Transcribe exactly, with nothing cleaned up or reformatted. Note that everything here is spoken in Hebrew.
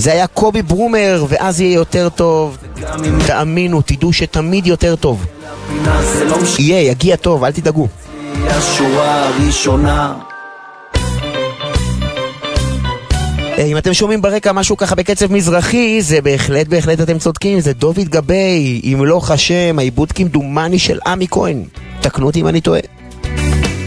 זה היה קובי ברומר, ואז יהיה יותר טוב. תאמינו, תדעו שתמיד יותר טוב. יהיה, יגיע טוב, אל תדאגו. השורה הראשונה. אם אתם שומעים ברקע משהו ככה בקצב מזרחי, זה בהחלט, בהחלט אתם צודקים, זה דוד גבי, אם לא חשם, העיבוד כמדומני של עמי כהן. תקנו אותי אם אני טועה.